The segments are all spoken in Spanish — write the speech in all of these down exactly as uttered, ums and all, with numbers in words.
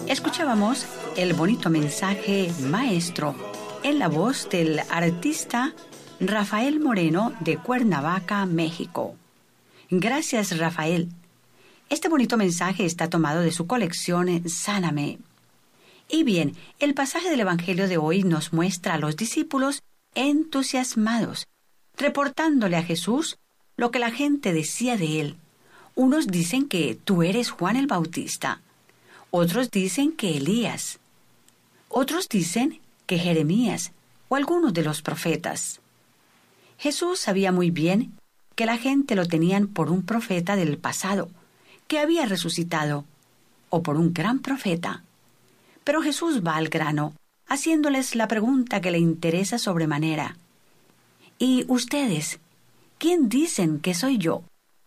Escuchábamos el bonito mensaje Maestro en la voz del artista Rafael Moreno de Cuernavaca, México. Gracias, Rafael. Este bonito mensaje está tomado de su colección Sáname. Y bien, el pasaje del Evangelio de hoy nos muestra a los discípulos entusiasmados, reportándole a Jesús lo que la gente decía de él. Unos dicen que tú eres Juan el Bautista, otros dicen que Elías, otros dicen que Jeremías o algunos de los profetas. Jesús sabía muy bien que la gente lo tenían por un profeta del pasado, que había resucitado, o por un gran profeta. Pero Jesús va al grano, haciéndoles la pregunta que le interesa sobremanera. ¿Y ustedes? ¿Quién dicen que soy yo?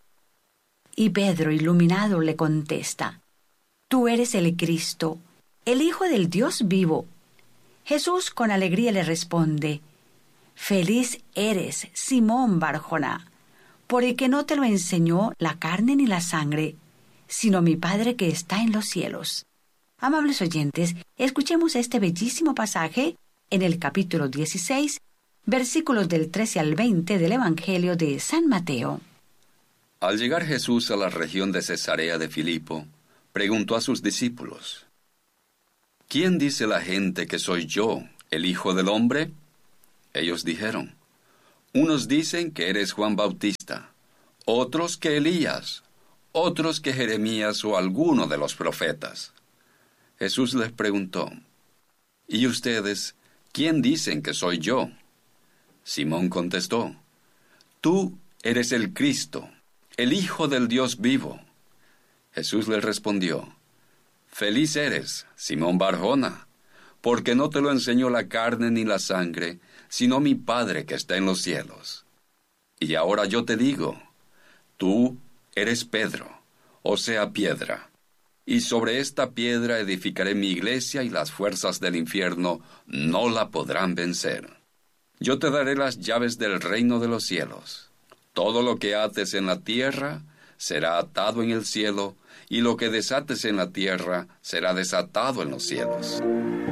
Y Pedro, iluminado, le contesta, tú eres el Cristo, el Hijo del Dios vivo. Jesús con alegría le responde, feliz eres, Simón Bar-Joná, porque no te lo enseñó la carne ni la sangre, sino mi Padre que está en los cielos. Amables oyentes, escuchemos este bellísimo pasaje en el capítulo dieciséis, versículos del trece al veinte del Evangelio de San Mateo. Al llegar Jesús a la región de Cesarea de Filipo, preguntó a sus discípulos, ¿quién dice la gente que soy yo, el Hijo del Hombre? Ellos dijeron, unos dicen que eres Juan Bautista, otros que Elías, otros que Jeremías o alguno de los profetas. Jesús les preguntó, ¿y ustedes, quién dicen que soy yo? Simón contestó, tú eres el Cristo, el Hijo del Dios vivo. Jesús le respondió, feliz eres, Simón Bar-Joná, porque no te lo enseñó la carne ni la sangre, sino mi Padre que está en los cielos. Y ahora yo te digo, tú eres Pedro, o sea, piedra, y sobre esta piedra edificaré mi iglesia y las fuerzas del infierno no la podrán vencer. Yo te daré las llaves del reino de los cielos. Todo lo que ates en la tierra será atado en el cielo, y lo que desates en la tierra será desatado en los cielos.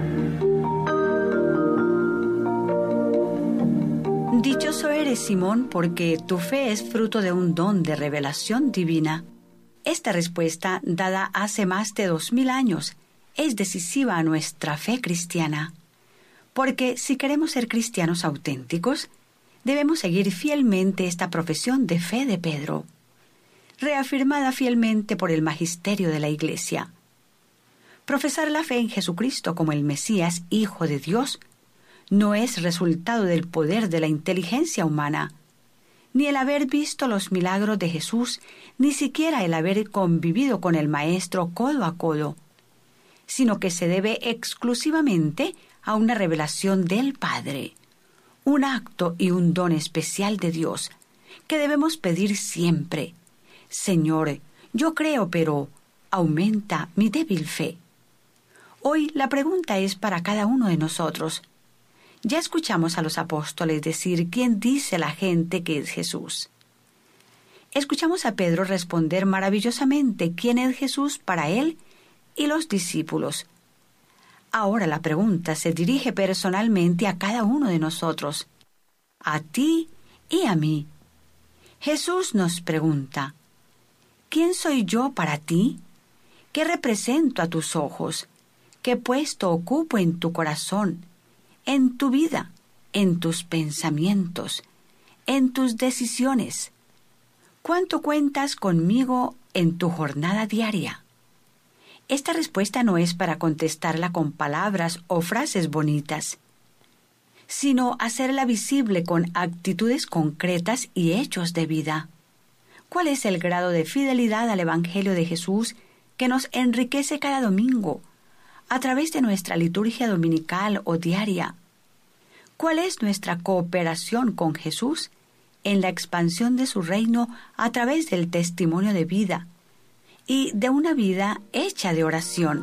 Dichoso eres, Simón, porque tu fe es fruto de un don de revelación divina. Esta respuesta, dada hace más de dos mil años, es decisiva a nuestra fe cristiana. Porque si queremos ser cristianos auténticos, debemos seguir fielmente esta profesión de fe de Pedro, reafirmada fielmente por el magisterio de la Iglesia. Profesar la fe en Jesucristo como el Mesías, Hijo de Dios, no es resultado del poder de la inteligencia humana, ni el haber visto los milagros de Jesús, ni siquiera el haber convivido con el Maestro codo a codo, sino que se debe exclusivamente a una revelación del Padre, un acto y un don especial de Dios, que debemos pedir siempre. Señor, yo creo, pero aumenta mi débil fe. Hoy la pregunta es para cada uno de nosotros. Ya escuchamos a los apóstoles decir quién dice la gente que es Jesús. Escuchamos a Pedro responder maravillosamente quién es Jesús para él y los discípulos. Ahora la pregunta se dirige personalmente a cada uno de nosotros, a ti y a mí. Jesús nos pregunta, ¿quién soy yo para ti? ¿Qué represento a tus ojos? ¿Qué puesto ocupo en tu corazón, en tu vida, en tus pensamientos, en tus decisiones? ¿Cuánto cuentas conmigo en tu jornada diaria? Esta respuesta no es para contestarla con palabras o frases bonitas, sino hacerla visible con actitudes concretas y hechos de vida. ¿Cuál es el grado de fidelidad al Evangelio de Jesús que nos enriquece cada domingo a través de nuestra liturgia dominical o diaria? ¿Cuál es nuestra cooperación con Jesús en la expansión de su reino a través del testimonio de vida y de una vida hecha de oración?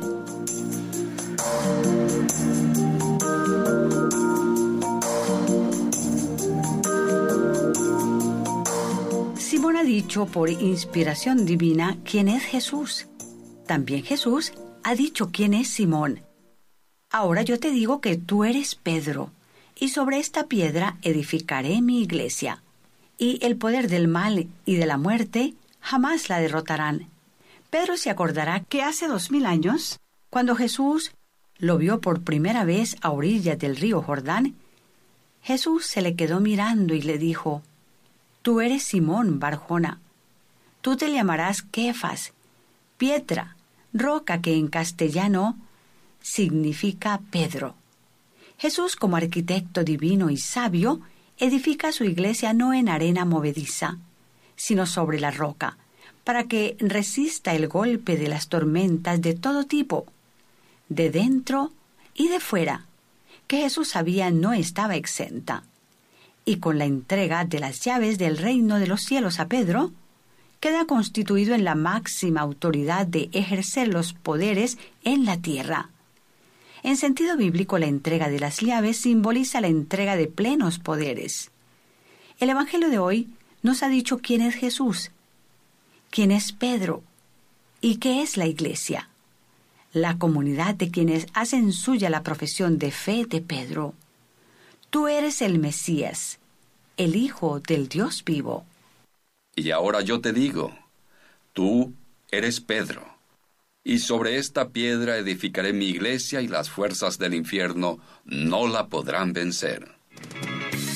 Simón ha dicho por inspiración divina quién es Jesús. También Jesús ha dicho quién es Simón. Ahora yo te digo que tú eres Pedro, y sobre esta piedra edificaré mi iglesia, y el poder del mal y de la muerte jamás la derrotarán. Pedro se acordará que hace dos mil años, cuando Jesús lo vio por primera vez a orillas del río Jordán, Jesús se le quedó mirando y le dijo: Tú eres Simón Barjona. Tú te llamarás Kefas, piedra, roca, que en castellano significa Pedro. Jesús, como arquitecto divino y sabio, edifica su iglesia no en arena movediza, sino sobre la roca, para que resista el golpe de las tormentas de todo tipo, de dentro y de fuera, que Jesús sabía no estaba exenta. Y con la entrega de las llaves del reino de los cielos a Pedro, queda constituido en la máxima autoridad de ejercer los poderes en la tierra. En sentido bíblico, la entrega de las llaves simboliza la entrega de plenos poderes. El Evangelio de hoy nos ha dicho quién es Jesús, quién es Pedro y qué es la iglesia, la comunidad de quienes hacen suya la profesión de fe de Pedro. Tú eres el Mesías, el Hijo del Dios vivo. Y ahora yo te digo, tú eres Pedro, y sobre esta piedra edificaré mi iglesia, y las fuerzas del infierno no la podrán vencer.